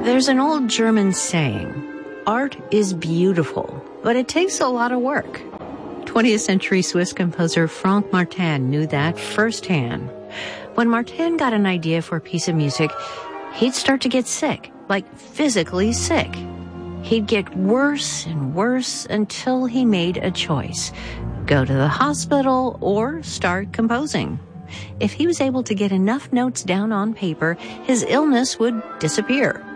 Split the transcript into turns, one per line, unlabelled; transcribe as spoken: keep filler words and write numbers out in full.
There's an old German saying, art is beautiful, but it takes a lot of work. twentieth century Swiss composer Franck Martin knew that firsthand. When Martin got an idea for a piece of music, he'd start to get sick, like physically sick. He'd get worse and worse until he made a choice. Go to the hospital or start composing. If he was able to get enough notes down on paper, his illness would disappear.